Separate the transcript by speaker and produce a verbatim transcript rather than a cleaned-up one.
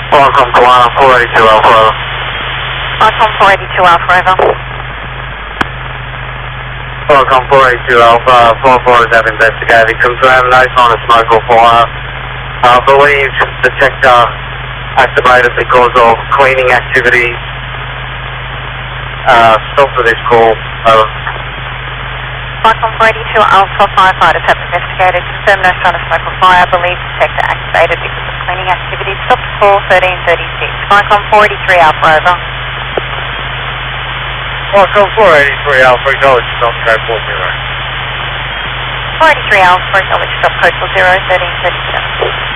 Speaker 1: Welcome to one four eighty-two Alpha Over.
Speaker 2: Welcome four eighty-two Alpha Over.
Speaker 1: Welcome four eighty-two Alpha, four fours have investigated. Confirm no sign of smoke or fire. I believe detector activated because of cleaning activities. Uh, stop for this call. Over.
Speaker 2: Welcome four eighty-two Alpha, firefighters have investigated. Confirm no sign of smoke or fire. Believe detector activated because of cleaning activities. Stop to call thirteen thirty-six. Welcome four eighty-three Alpha Over.
Speaker 1: Welcome four eighty-three Alpha, acknowledge stop code four zero.
Speaker 2: four eighty-three Alpha, acknowledge stop code four zero, thirteen thirty-seven.